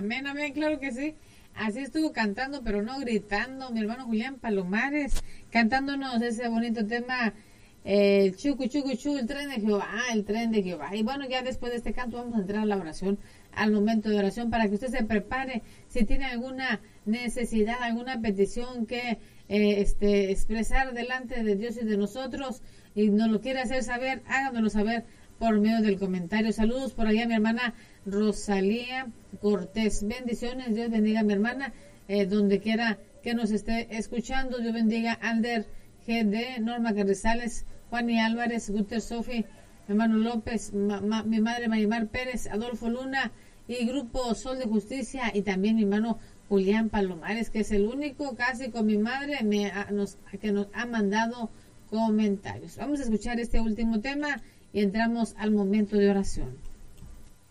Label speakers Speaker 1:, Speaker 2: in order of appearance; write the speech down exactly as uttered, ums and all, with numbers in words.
Speaker 1: Amén, amén, claro que sí. Así estuvo cantando, pero no gritando, mi hermano Julián Palomares, cantándonos ese bonito tema, eh, chucu, chucu, chu, el tren de Jehová, el tren de Jehová. Y bueno, ya después de este canto vamos a entrar a la oración, al momento de oración, para que usted se prepare. Si tiene alguna necesidad, alguna petición que eh, este, expresar delante de Dios y de nosotros, y nos lo quiere hacer saber, háganoslo saber por medio del comentario. Saludos por allá, mi hermana Rosalía Cortés. Bendiciones, Dios bendiga a mi hermana, eh, donde quiera que nos esté escuchando. Dios bendiga a Alder G D, Norma Carrizales, Juan y Álvarez, Guter Sofi, mi hermano López, ma, ma, mi madre Marimar Pérez, Adolfo Luna y Grupo Sol de Justicia, y también mi hermano Julián Palomares, que es el único casi con mi madre me ha, nos, que nos ha mandado comentarios. Vamos a escuchar este último tema y entramos al momento de oración.